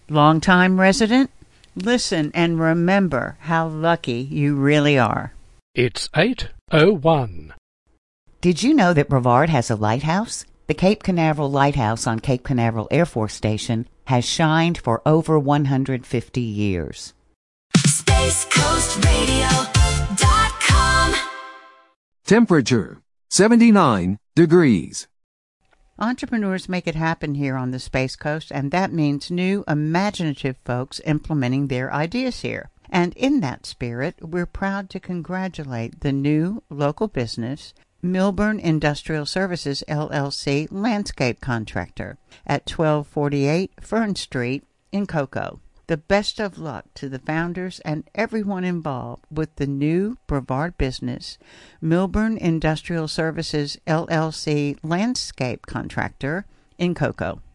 Long-time resident? Listen and remember how lucky you really are. It's 8:01. Did you know that Brevard has a lighthouse? The Cape Canaveral Lighthouse on Cape Canaveral Air Force Station has shined for over 150 years. SpaceCoastRadio.com. Temperature 79 degrees. Entrepreneurs make it happen here on the Space Coast, and that means new, imaginative folks implementing their ideas here. And in that spirit, we're proud to congratulate the new local business, Milburn Industrial Services, LLC, landscape contractor at 1248 Fern Street in Cocoa. The best of luck to the founders and everyone involved with the new Brevard business, Milburn Industrial Services, LLC, landscape contractor in Cocoa.